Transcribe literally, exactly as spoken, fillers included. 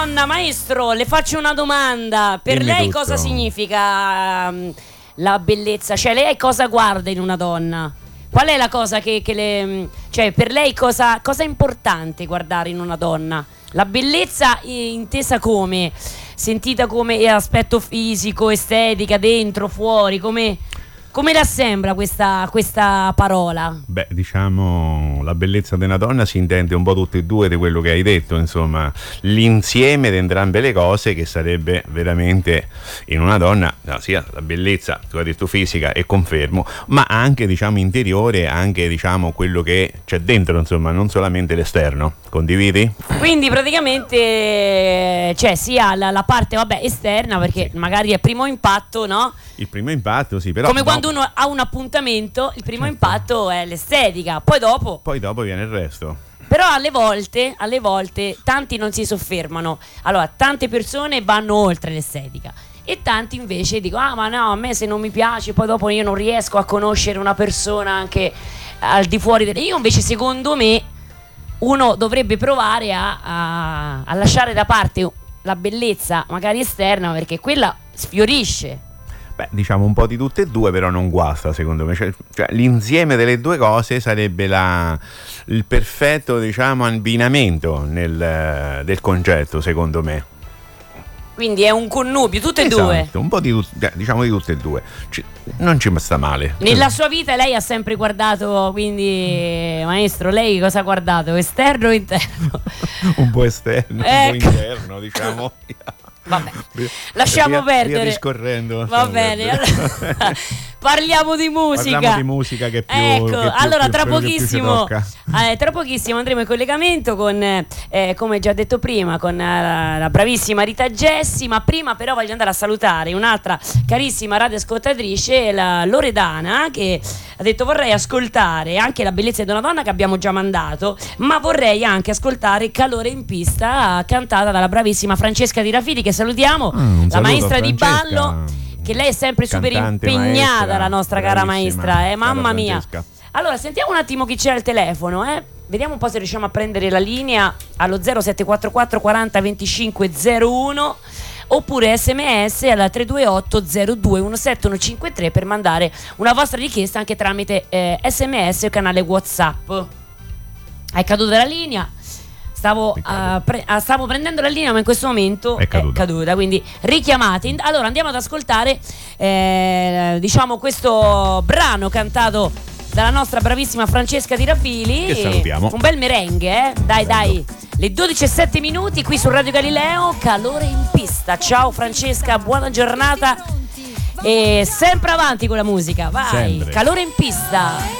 Donna, maestro, le faccio una domanda. Per Dimmi lei tutto. cosa significa um, la bellezza? Cioè, lei cosa guarda in una donna? Qual è la cosa che, che le... Cioè, per lei cosa, cosa è importante guardare in una donna? La bellezza eh, intesa come? Sentita come aspetto fisico, estetica, dentro, fuori, come... Come la sembra questa, questa parola? Beh, diciamo, la bellezza di una donna si intende un po' tutte e due di quello che hai detto, insomma, l'insieme di entrambe le cose, che sarebbe veramente in una donna, no, sia la bellezza, tu hai detto fisica, e confermo, ma anche, diciamo, interiore, anche, diciamo, quello che c'è dentro, insomma, non solamente l'esterno. Condividi? Quindi praticamente c'è sia la, la parte, vabbè, esterna, perché Sì. magari è primo impatto, no? Il primo impatto, sì, però... Come no, quando uno ha un appuntamento, il primo Certo. impatto è l'estetica, poi dopo... Poi dopo viene il resto. Però alle volte, alle volte tanti non si soffermano. Allora, tante persone vanno oltre l'estetica e tanti invece dicono: ah, ma no, a me se non mi piace poi dopo io non riesco a conoscere una persona anche al di fuori delle... Io invece, secondo me, uno dovrebbe provare a, a, a lasciare da parte la bellezza magari esterna, perché quella sfiorisce. Beh, diciamo un po' di tutte e due, però non guasta, secondo me. Cioè, cioè, l'insieme delle due cose sarebbe la, il perfetto, diciamo, abbinamento nel, del concetto, secondo me. Quindi è un connubio, tutte e Esatto, due. un po' di, tut- diciamo di tutte e due. Ci- non ci sta male. Nella sua vita lei ha sempre guardato, quindi maestro, lei cosa ha guardato? Esterno o interno? Un po' esterno, Ecco. un po' interno, diciamo. Vabbè, lasciamo Via- perdere. via discorrendo, Va lasciamo bene, perdere. allora, parliamo di musica. Parliamo di musica che è più, Ecco, che è più- allora più- tra quello che più ci pochissimo tocca. eh, tra pochissimo andremo in collegamento con eh, come già detto prima, con eh, la, la bravissima Rita Gessi, ma prima però voglio andare a salutare un'altra carissima radioascoltatrice, la Loredana, che ha detto: vorrei ascoltare anche La bellezza di una donna, che abbiamo già mandato, ma vorrei anche ascoltare Calore in pista, cantata dalla bravissima Francesca Di Rafiti, che salutiamo, Ah, un la saluto a maestra di Francesca, ballo, che lei è sempre super cantante, impegnata, maestra, la nostra cara bravissima, maestra, eh, cara mamma mia. Francesca. Allora, sentiamo un attimo chi c'è al telefono, eh. Vediamo un po' se riusciamo a prendere la linea allo zero sette quattro quattro quaranta venticinque zero uno, oppure sms alla tre due otto zero due uno sette uno cinque tre per mandare una vostra richiesta anche tramite eh, sms o canale WhatsApp. È caduta la linea. Stavo, Peccato. uh, pre- uh, stavo prendendo la linea, ma in questo momento È è caduta. caduta, quindi richiamate. In- Allora andiamo ad ascoltare eh, diciamo questo brano cantato dalla nostra bravissima Francesca Di Rafili. Che salutiamo. Un bel merengue, eh? Dai, dai. Le dodici e sette minuti qui su Radio Galileo, Calore in pista. Ciao Francesca, buona giornata e sempre avanti con la musica. Vai, Sempre. Calore in pista.